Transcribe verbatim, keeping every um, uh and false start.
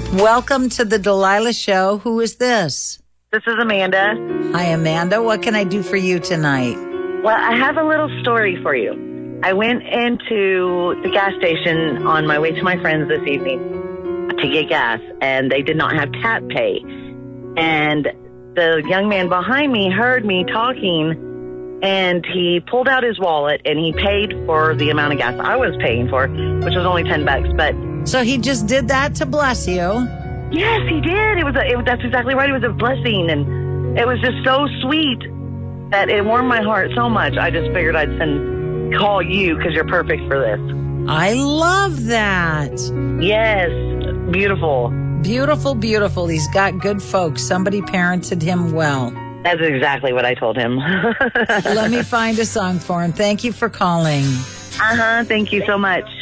Welcome to the Delilah Show. Who is this? This is Amanda. Hi, Amanda. What can I do for you tonight? Well, I have a little story for you. I went into the gas station on my way to my friends this evening to get gas, and they did not have tap pay. And the young man behind me heard me talking, and he pulled out his wallet, and he paid for the amount of gas I was paying for, which was only ten bucks. But So he just did that to bless you. yes, he did. It was a, it, that's exactly right. It was a blessing, and it was just so sweet that it warmed my heart so much. I just figured I'd send call you because you're perfect for this. I love that. Yes, beautiful. Beautiful, beautiful. He's got good folks. Somebody parented him well. That's exactly what I told him. Let me find a song for him. Thank you for calling. Uh-huh. Thank you so much.